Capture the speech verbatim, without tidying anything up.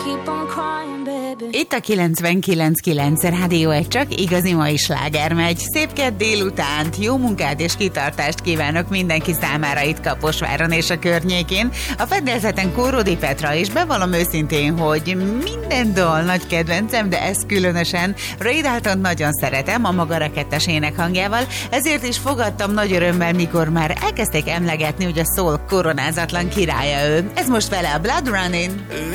keep on crying, baby. Itt a kilencvenkilenc kilenc Rádió egy, csak igazi mai sláger megy. Szép kedd délutánt, jó munkát és kitartást kívánok mindenki számára itt Kaposváron és a környékén. A fedélzeten Kóródi Petra, és bevallom őszintén, hogy minden dal nagy kedvencem, de ez különösen Ray Dalton nagyon szeretem a maga rakettes énekhangjával, ezért is fogadtam nagy örömmel, mikor már elkezdték emlegetni, hogy a soul koronázatlan királya ő. Ez most vele a Blood Running.